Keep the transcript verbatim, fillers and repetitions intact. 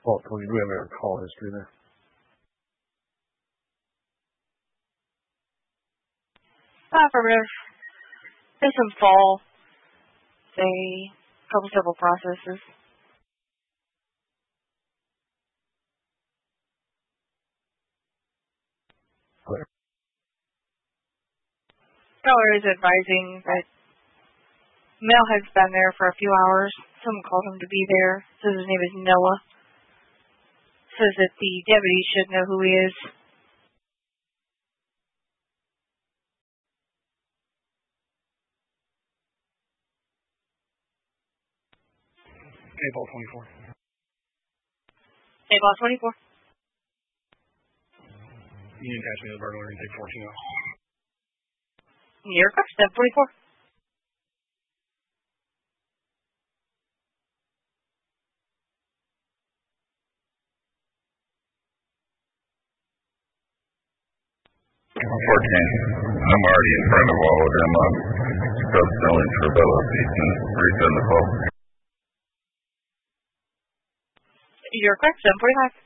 Well, Tony, do we have our call history there? Affirmative. There's some fall. Say, couple several processes. Clear. Teller is advising that male has been there for a few hours. Someone called him to be there. Says his name is Noah. Says that the deputy should know who he is. K-ball twenty-four. K-ball twenty-four. You didn't catch me the burglar and take fourteen off. New York, step twenty-four. fourteen. I'm already in front of all of them on drug selling for Bella Season. Resend the call. You're correct, seven forty-five.